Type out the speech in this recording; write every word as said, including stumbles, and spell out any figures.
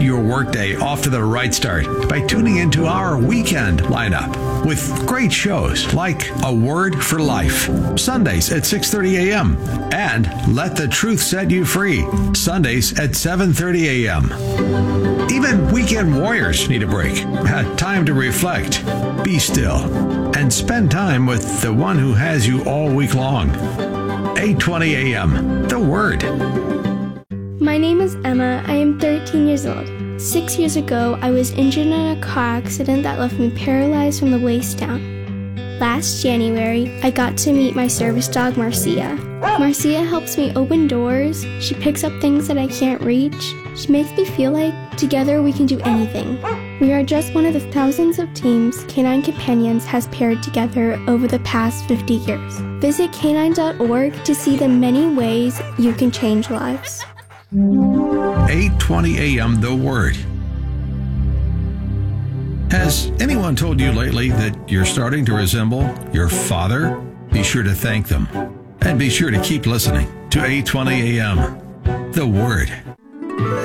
your workday off to the right start by tuning into our weekend lineup with great shows like A Word for Life, Sundays at six thirty a.m. and Let the Truth Set You Free, Sundays at seven thirty a.m. Even weekend warriors need a break. Had time to reflect, be still, and spend time with the one who has you all week long. eight twenty a.m. The Word. My name is Emma. I am thirteen years old. Six years ago, I was injured in a car accident that left me paralyzed from the waist down. Last January, I got to meet my service dog, Marcia. Marcia helps me open doors. She picks up things that I can't reach. She makes me feel like together we can do anything. We are just one of the thousands of teams Canine Companions has paired together over the past fifty years. Visit canine dot org to see the many ways you can change lives. eight twenty a.m. The Word. Has anyone told you lately that you're starting to resemble your father? Be sure to thank them. And be sure to keep listening to eight twenty a.m. The Word.